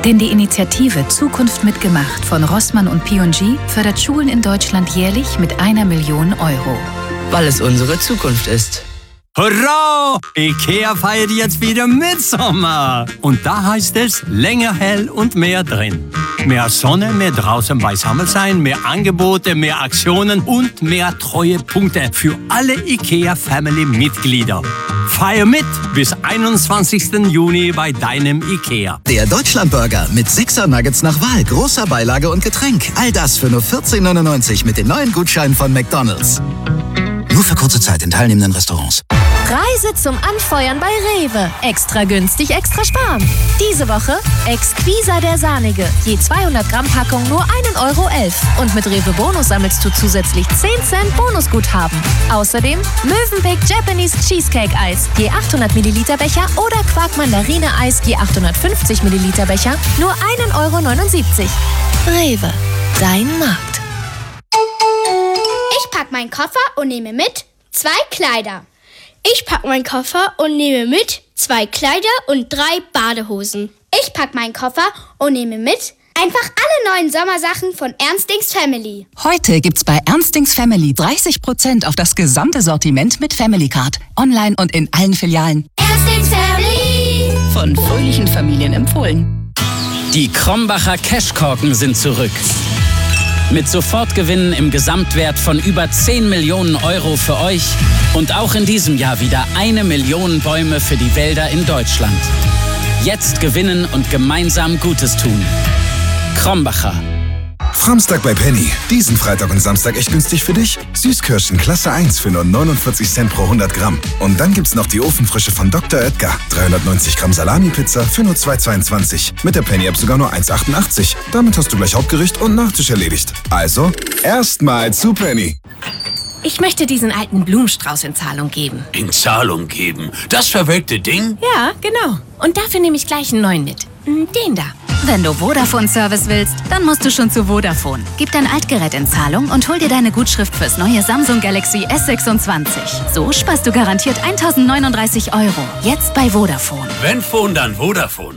Denn die Initiative Zukunft mitgemacht von Rossmann und P&G fördert Schulen in Deutschland jährlich mit 1 Million Euro. Weil es unsere Zukunft ist. Hurra! IKEA feiert jetzt wieder Mitsommer. Und da heißt es länger hell und mehr drin. Mehr Sonne, mehr draußen beisammen sein, mehr Angebote, mehr Aktionen und mehr Treuepunkte für alle IKEA-Family-Mitglieder. Feier mit bis 21. Juni bei deinem IKEA. Der Deutschlandburger mit 6er Nuggets nach Wahl, großer Beilage und Getränk. All das für nur 14,99 mit den neuen Gutscheinen von McDonald's. Nur für kurze Zeit in teilnehmenden Restaurants. Reise zum Anfeuern bei Rewe. Extra günstig, extra sparen. Diese Woche Exquisa der Sahnige. Je 200 Gramm Packung nur 1,11 Euro. Und mit Rewe Bonus sammelst du zusätzlich 10 Cent Bonusguthaben. Außerdem Mövenpick Japanese Cheesecake Eis. Je 800 Milliliter Becher oder Quark Mandarine Eis. Je 850 Milliliter Becher. Nur 1,79 Euro. Rewe. Dein Markt. Ich pack meinen Koffer und nehme mit 2 Kleider. Ich pack meinen Koffer und nehme mit 2 Kleider und 3 Badehosen. Ich pack meinen Koffer und nehme mit einfach alle neuen Sommersachen von Ernstings Family. Heute gibt's bei Ernstings Family 30% auf das gesamte Sortiment mit Family Card. Online und in allen Filialen. Ernstings Family. Von fröhlichen Familien empfohlen. Die Krombacher Cashkorken sind zurück. Mit Sofortgewinnen im Gesamtwert von über 10 Millionen Euro für euch und auch in diesem Jahr wieder 1 Million Bäume für die Wälder in Deutschland. Jetzt gewinnen und gemeinsam Gutes tun. Krombacher. Samstag bei Penny. Diesen Freitag und Samstag echt günstig für dich. Süßkirschen Klasse 1 für nur 49 Cent pro 100 Gramm. Und dann gibt's noch die Ofenfrische von Dr. Oetker. 390 Gramm Salami-Pizza für nur 2,22. Mit der Penny-App sogar nur 1,88. Damit hast du gleich Hauptgericht und Nachtisch erledigt. Also, erstmal zu Penny. Ich möchte diesen alten Blumenstrauß in Zahlung geben. In Zahlung geben? Das verwelkte Ding? Ja, genau. Und dafür nehme ich gleich einen neuen mit. Den da. Wenn du Vodafone-Service willst, dann musst du schon zu Vodafone. Gib dein Altgerät in Zahlung und hol dir deine Gutschrift fürs neue Samsung Galaxy S26. So sparst du garantiert 1.039 €. Jetzt bei Vodafone. Wenn Phone, dann Vodafone.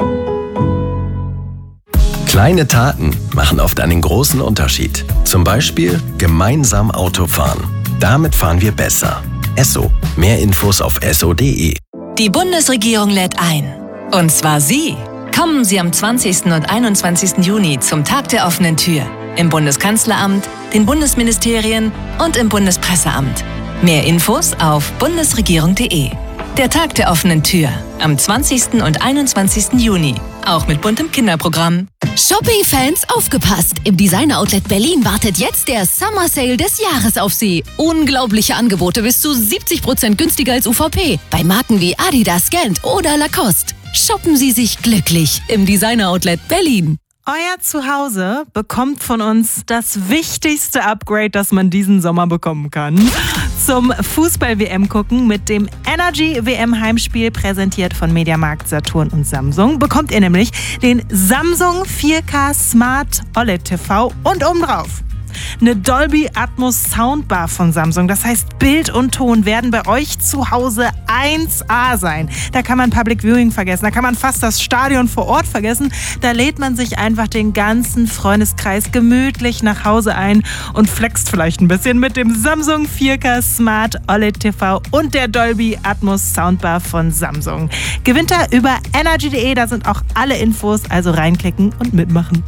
Kleine Taten machen oft einen großen Unterschied. Zum Beispiel gemeinsam Auto fahren. Damit fahren wir besser. Esso. Mehr Infos auf esso.de. Die Bundesregierung lädt ein. Und zwar Sie. Kommen Sie am 20. und 21. Juni zum Tag der offenen Tür. Im Bundeskanzleramt, den Bundesministerien und im Bundespresseamt. Mehr Infos auf bundesregierung.de. Der Tag der offenen Tür. Am 20. und 21. Juni. Auch mit buntem Kinderprogramm. Shopping-Fans, aufgepasst! Im Designer-Outlet Berlin wartet jetzt der Summer Sale des Jahres auf Sie. Unglaubliche Angebote bis zu 70% günstiger als UVP. Bei Marken wie Adidas, Gant oder Lacoste. Shoppen Sie sich glücklich im Designer-Outlet Berlin. Euer Zuhause bekommt von uns das wichtigste Upgrade, das man diesen Sommer bekommen kann. Zum Fußball-WM gucken mit dem Energy WM-Heimspiel, präsentiert von Mediamarkt, Saturn und Samsung, bekommt ihr nämlich den Samsung 4K Smart OLED TV und obendrauf eine Dolby Atmos Soundbar von Samsung. Das heißt, Bild und Ton werden bei euch zu Hause 1A sein. Da kann man Public Viewing vergessen, da kann man fast das Stadion vor Ort vergessen. Da lädt man sich einfach den ganzen Freundeskreis gemütlich nach Hause ein und flext vielleicht ein bisschen mit dem Samsung 4K Smart OLED TV und der Dolby Atmos Soundbar von Samsung. Gewinnt er über energy.de, da sind auch alle Infos, also reinklicken und mitmachen.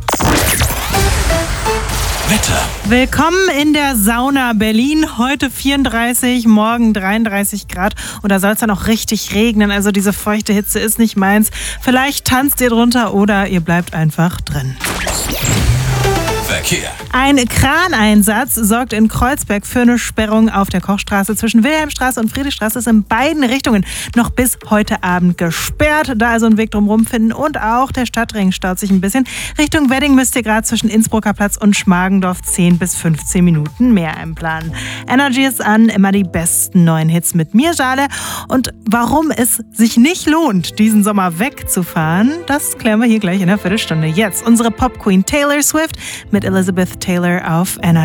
Wetter. Willkommen in der Sauna Berlin. Heute 34, morgen 33 Grad. Und da soll es dann auch richtig regnen. Also diese feuchte Hitze ist nicht meins. Vielleicht tanzt ihr drunter oder ihr bleibt einfach drin. Verkehr. Ein Kraneinsatz sorgt in Kreuzberg für eine Sperrung auf der Kochstraße. Zwischen Wilhelmstraße und Friedrichstraße ist in beiden Richtungen noch bis heute Abend gesperrt. Da also einen Weg drumherum finden. Und auch der Stadtring staut sich ein bisschen. Richtung Wedding müsst ihr gerade zwischen Innsbrucker Platz und Schmargendorf 10 bis 15 Minuten mehr einplanen. Energy ist an, immer die besten neuen Hits mit mir, Jale. Und warum es sich nicht lohnt, diesen Sommer wegzufahren, das klären wir hier gleich in einer Viertelstunde. Jetzt unsere Pop-Queen Taylor Swift mit Elizabeth Taylor auf Energy.